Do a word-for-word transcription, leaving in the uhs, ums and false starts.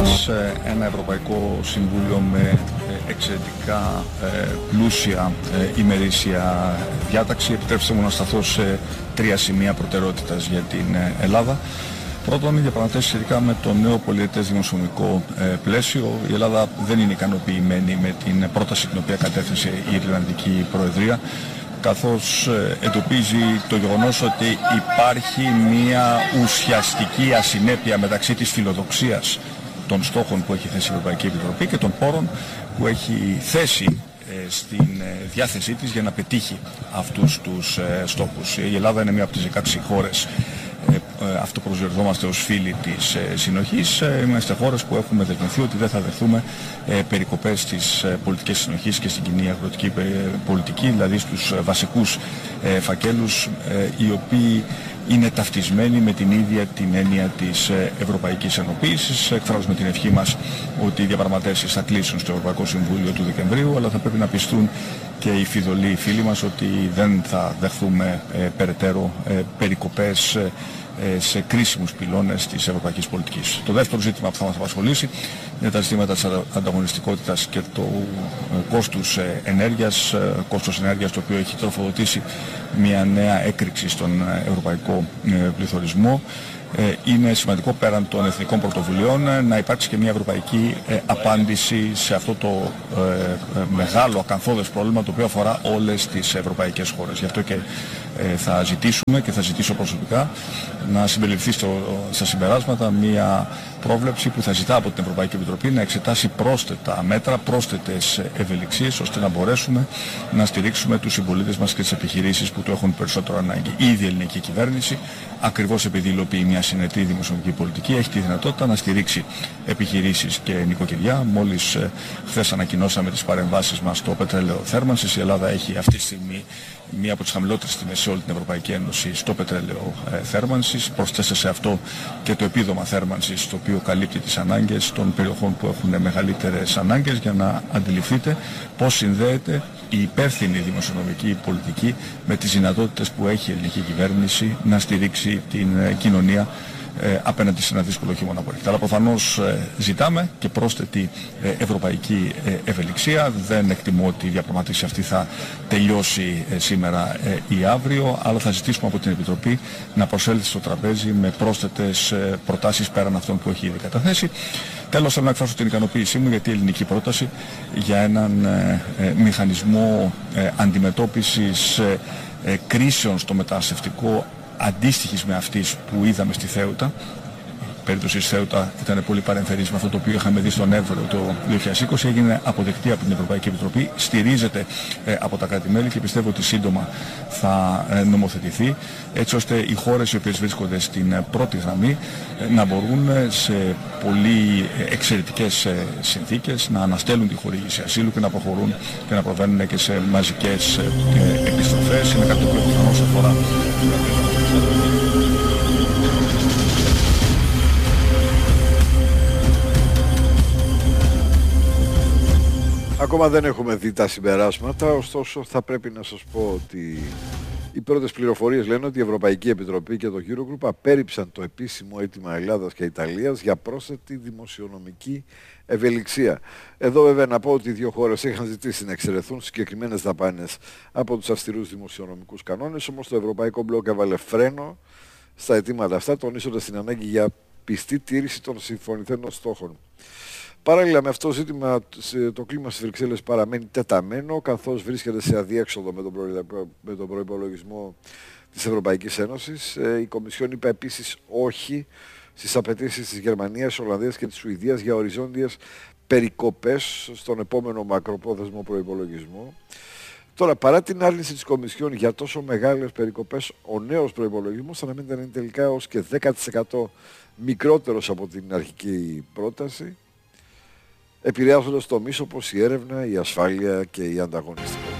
μας ένα Ευρωπαϊκό Συμβούλιο με εξαιρετικά πλούσια ημερήσια διάταξη. Επιτρέψτε μου να σταθώ σε τρία σημεία προτεραιότητας για την Ελλάδα. Πρώτον, οι διαπραγματεύσεις σχετικά με το νέο πολυετές δημοσιονομικό πλαίσιο. Η Ελλάδα δεν είναι ικανοποιημένη με την πρόταση την οποία κατέθεσε η Ιρλανδική Προεδρία, καθώς εντοπίζει το γεγονός ότι υπάρχει μια ουσιαστική ασυνέπεια μεταξύ της φιλοδοξίας των στόχων που έχει θέσει η Ευρωπαϊκή Επιτροπή και των πόρων που έχει θέσει στην διάθεσή της για να πετύχει αυτούς τους στόχους. Η Ελλάδα είναι μία από τις δεκαέξι χώρες, αυτό προσδιορίζομαστε ως φίλοι της συνοχής. Είμαστε χώρες που έχουμε δεσμευθεί ότι δεν θα δεχθούμε περικοπές στις πολιτικές συνοχής και στην κοινή αγροτική πολιτική, δηλαδή στους βασικούς φακέλους οι οποίοι είναι ταυτισμένοι με την ίδια την έννοια της Ευρωπαϊκής Ενοποίησης. Εκφράζουμε την ευχή μας ότι οι διαπραγματεύσεις θα κλείσουν στο Ευρωπαϊκό Συμβούλιο του Δεκεμβρίου, αλλά θα πρέπει να πιστούν και οι φιδωλοί φίλοι μας ότι δεν θα δεχθούμε ε, περαιτέρω ε, περικοπές ε, σε κρίσιμους πυλώνες της ευρωπαϊκής πολιτικής. Το δεύτερο ζήτημα που θα μας απασχολήσει είναι τα ζητήματα της ανταγωνιστικότητας και του ε, κόστους ε, ενέργειας, ε, κόστος ενέργειας το οποίο έχει τροφοδοτήσει μια νέα έκρηξη στον ευρωπαϊκό ε, πληθωρισμό. Είναι σημαντικό πέραν των εθνικών πρωτοβουλειών να υπάρξει και μια ευρωπαϊκή απάντηση σε αυτό το μεγάλο ακαθόδες πρόβλημα το οποίο αφορά όλες τις ευρωπαϊκές χώρες. Γι' αυτό και θα ζητήσουμε και θα ζητήσω προσωπικά να συμπεριληφθεί στο, στα συμπεράσματα μια πρόβλεψη που θα ζητά από την Ευρωπαϊκή Επιτροπή να εξετάσει πρόσθετα μέτρα, πρόσθετες ευελιξίες ώστε να μπορέσουμε να στηρίξουμε τους συμπολίτες μας και τις επιχειρήσεις που το έχουν περισσότερο ανάγκη. Ήδη η ελληνική κυβέρνηση, ακριβώς επειδή υλοποιεί μια συνετή δημοσιονομική πολιτική, έχει τη δυνατότητα να στηρίξει επιχειρήσεις και νοικοκυριά. Μόλις ε, χθες ανακοινώσαμε τις παρεμβάσεις μας στο πετρέλαιο θέρμανσης. Η Ελλάδα έχει αυτή τη στιγμή μία από τις χαμηλότερες τιμές σε όλη την Ευρωπαϊκή Ένωση στο πετρέλαιο ε, θέρμανσης. Προσθέστε σε αυτό και το επίδομα θέρμανσης, το οποίο καλύπτει τις ανάγκες των περιοχών που έχουν μεγαλύτερες ανάγκες, για να αντιληφθείτε πώς συνδέεται η υπεύθυνη δημοσιονομική πολιτική με τις δυνατότητες που έχει η ελληνική κυβέρνηση να στηρίξει την ε, κοινωνία Ε, απέναντι σε ένα δύσκολο χειμώνα που έρχεται. Αλλά προφανώς ε, ζητάμε και πρόσθετη ε, ευρωπαϊκή ε, ευελιξία. Δεν εκτιμώ ότι η διαπραγμάτευση αυτή θα τελειώσει ε, σήμερα ε, ή αύριο, αλλά θα ζητήσουμε από την Επιτροπή να προσέλθει στο τραπέζι με πρόσθετες ε, προτάσεις πέραν αυτών που έχει ήδη καταθέσει. Τέλος, θέλω να εκφράσω την ικανοποίησή μου γιατί η ελληνική πρόταση για έναν ε, ε, μηχανισμό ε, αντιμετώπισης ε, ε, κρίσεων στο μεταναστευτικό αντίστοιχης με αυτής που είδαμε στη Θέουτα. Η περίπτωση της Θέουτα ήταν πολύ παρεμφερής με αυτό το οποίο είχαμε δει στον Εύρο το δύο χιλιάδες είκοσι. Έγινε αποδεκτή από την Ευρωπαϊκή Επιτροπή, στηρίζεται ε, από τα κράτη-μέλη και πιστεύω ότι σύντομα θα ε, νομοθετηθεί, έτσι ώστε οι χώρες οι οποίες βρίσκονται στην ε, πρώτη γραμμή ε, να μπορούν ε, σε πολύ ε, εξαιρετικές ε, συνθήκες να αναστέλουν τη χορήγηση ασύλου και να προχωρούν και να προβαίνουν και σε μαζικές ε, ε, επιστροφές. Είναι κάτι το οποίο προφανώς αφορά. Ακόμα δεν έχουμε δει τα συμπεράσματα, ωστόσο θα πρέπει να σας πω ότι οι πρώτες πληροφορίες λένε ότι η Ευρωπαϊκή Επιτροπή και το Eurogroup απέρριψαν το επίσημο αίτημα Ελλάδας και Ιταλίας για πρόσθετη δημοσιονομική ευελιξία. Εδώ βέβαια να πω ότι οι δύο χώρες είχαν ζητήσει να εξαιρεθούν συγκεκριμένες δαπάνες από τους αυστηρούς δημοσιονομικούς κανόνες, όμως το Ευρωπαϊκό Μπλοκ έβαλε φρένο στα αιτήματα αυτά, τονίζοντας την ανάγκη για πιστή τήρηση των συμφωνηθέντων στόχων. Παράλληλα με αυτό το ζήτημα, το κλίμα στις Βρυξέλλες παραμένει τεταμένο, καθώς βρίσκεται σε αδιέξοδο με τον, προ... με τον προϋπολογισμό της Ευρωπαϊκής Ένωσης. Η Κομισιόν είπε επίσης όχι στις απαιτήσεις της Γερμανίας, της Ολλανδίας και της Σουηδίας για οριζόντιες περικοπές στον επόμενο μακροπρόθεσμο προϋπολογισμό. Τώρα, παρά την άρνηση της Κομισιόν για τόσο μεγάλες περικοπές, ο νέος προϋπολογισμός αναμένεται να είναι τελικά ως και δέκα τοις εκατό μικρότερος από την αρχική πρόταση, επηρεάζοντας τομείς όπως η έρευνα, η ασφάλεια και η ανταγωνιστικότητα.